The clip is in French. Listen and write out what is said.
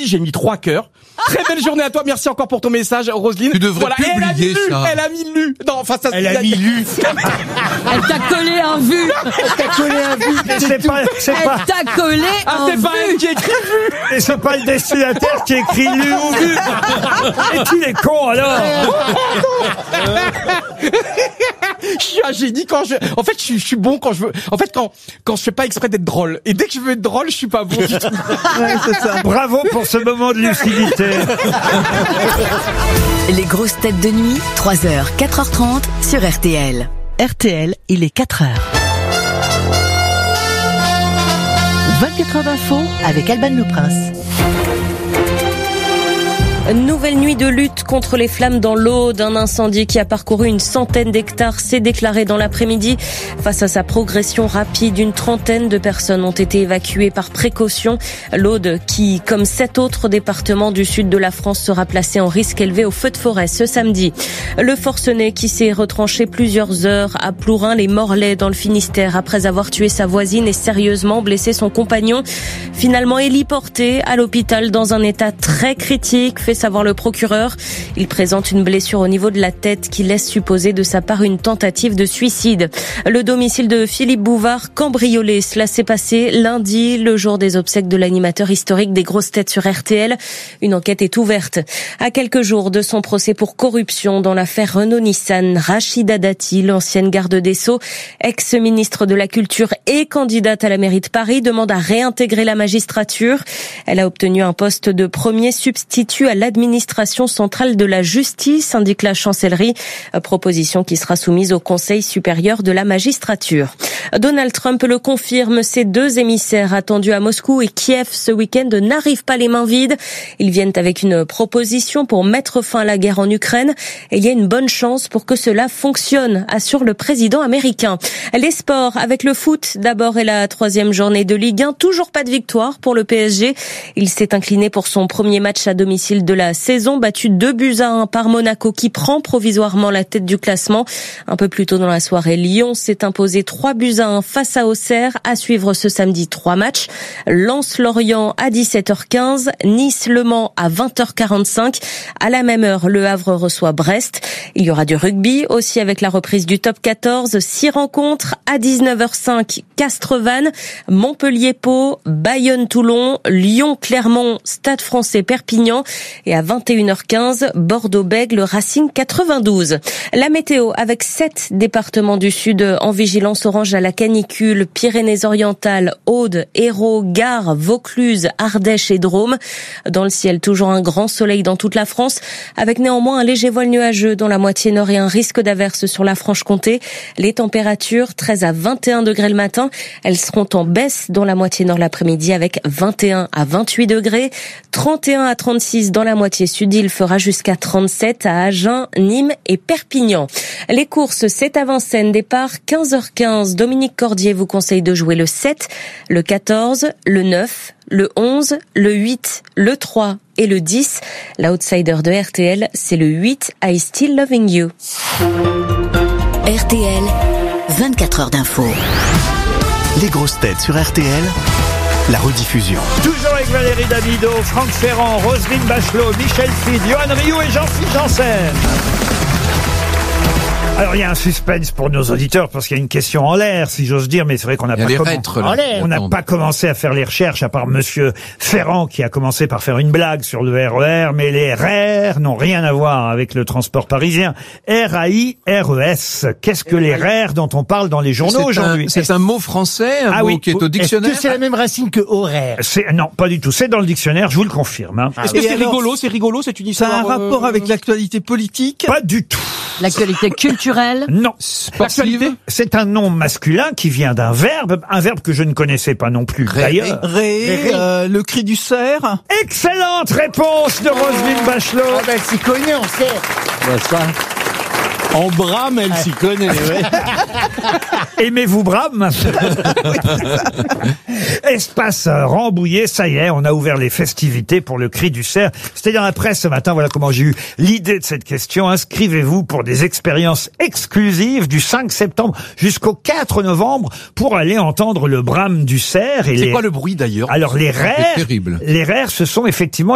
Merci, j'ai mis 3 cœurs. Très belle journée à toi, merci encore pour ton message, Roselyne. Tu devrais publier ça. Elle a mis lu. Non, enfin ça. Elle a mis lu. Elle t'a collé un vu. Elle t'a collé un vu. C'est pas. Elle t'a collé un vu. C'est pas elle qui écrit vu. Et c'est pas le destinataire qui écrit lu ou vu. Et tu es con alors. Je suis un génie quand en fait, je suis bon quand je veux. En fait, quand je fais pas exprès d'être drôle. Et dès que je veux être drôle, je suis pas bon du tout. Ouais, c'est ça. Bravo pour ce moment de lucidité. Les grosses têtes de nuit, 3h, 4h30 sur RTL. RTL, il est 4h. 24 heures d'info avec Alban Le Prince. Nouvelle nuit de lutte contre les flammes dans l'Aude. Un incendie qui a parcouru une centaine d'hectares s'est déclaré dans l'après-midi. Face à sa progression rapide, une trentaine de personnes ont été évacuées par précaution. L'Aude, qui, comme 7 autres départements du sud de la France, sera placée en risque élevé au feu de forêt ce samedi. Le forcené qui s'est retranché plusieurs heures à Plourin-les-Morlaix dans le Finistère après avoir tué sa voisine et sérieusement blessé son compagnon. Finalement héliporté à l'hôpital dans un état très critique, fait savoir le procureur. Il présente une blessure au niveau de la tête qui laisse supposer de sa part une tentative de suicide. Le domicile de Philippe Bouvard cambriolé. Cela s'est passé lundi, le jour des obsèques de l'animateur historique des grosses têtes sur RTL. Une enquête est ouverte. À quelques jours de son procès pour corruption dans l'affaire Renault-Nissan, Rachida Dati, l'ancienne garde des Sceaux, ex-ministre de la Culture et candidate à la mairie de Paris, demande à réintégrer la magistrature. Elle a obtenu un poste de premier substitut à l'administration centrale de la justice, indique la chancellerie, proposition qui sera soumise au Conseil supérieur de la magistrature. Donald Trump le confirme, ses 2 émissaires attendus à Moscou et Kiev ce week-end n'arrivent pas les mains vides. Ils viennent avec une proposition pour mettre fin à la guerre en Ukraine et il y a une bonne chance pour que cela fonctionne, assure le président américain. Les sports avec le foot d'abord et la 3e journée de Ligue 1, toujours pas de victoire pour le PSG. Il s'est incliné pour son premier match à domicile de la saison, battu 2-1 par Monaco qui prend provisoirement la tête du classement. Un peu plus tôt dans la soirée, Lyon s'est imposé 3-1 face à Auxerre. À suivre ce samedi 3 matchs. Lens-Lorient à 17h15, Nice-Le Mans à 20h45. À la même heure, Le Havre reçoit Brest. Il y aura du rugby aussi avec la reprise du top 14. 6 rencontres à 19h05, Castres-Vannes, Montpellier-Pau, Bayonne-Toulon, Lyon-Clermont, Stade Français Perpignan et à 21h15, Bordeaux-Bègles, Racing 92. La météo avec 7 départements du sud en vigilance orange à la canicule, Pyrénées-Orientales, Aude, Hérault, Gard, Vaucluse, Ardèche et Drôme. Dans le ciel, toujours un grand soleil dans toute la France, avec néanmoins un léger voile nuageux dans la moitié nord et un risque d'averse sur la Franche-Comté. Les températures, 13 à 21 degrés le matin, elles seront en baisse dans la moitié nord l'après-midi avec 21 à 28 degrés, 31 à 36 dans la moitié sud, il fera jusqu'à 37 à Agen, Nîmes et Perpignan. Les courses, c'est à Vincennes, départ 15h15. Dominique Cordier vous conseille de jouer le 7, le 14, le 9, le 11, le 8, le 3 et le 10. L'outsider de RTL, c'est le 8, I Still Loving You. RTL, 24 heures d'info. Les grosses têtes sur RTL, la rediffusion. Toujours avec Valérie Damido, Franck Ferrand, Roselyne Bachelot, Michel Fid, Johan Rioux et Jean-Philippe Janssen. Alors il y a un suspense pour nos auditeurs parce qu'il y a une question en l'air, si j'ose dire, mais c'est vrai qu'on n'a pas commencé à faire les recherches à part Monsieur Ferrand qui a commencé par faire une blague sur le RER, mais les RER n'ont rien à voir avec le transport parisien. RAIRES. Qu'est-ce que les RER dont on parle dans les journaux aujourd'hui? C'est un mot français, un mot qui est au dictionnaire. Est-ce que c'est la même racine que horaire? Non, pas du tout. C'est dans le dictionnaire, je vous le confirme. Hein. Est-ce que c'est rigolo? C'est rigolo, c'est une histoire. Ça a un rapport avec l'actualité politique? Pas du tout. L'actualité culturelle? Non. Sportive? C'est un nom masculin qui vient d'un verbe, un verbe que je ne connaissais pas non plus d'ailleurs. Le cri du cerf. Excellente réponse de Roselyne Bachelot. Ah ben, s'y connaît, on sait. En Brame, elle s'y connaît. Ouais. Aimez-vous Brame? Espace Rambouillet, ça y est, on a ouvert les festivités pour le cri du cerf. C'était dans la presse ce matin, voilà comment j'ai eu l'idée de cette question. Inscrivez-vous pour des expériences exclusives du 5 septembre jusqu'au 4 novembre pour aller entendre le brame du cerf. C'est quoi le bruit d'ailleurs? Alors les C'est terrible. RER, ce sont effectivement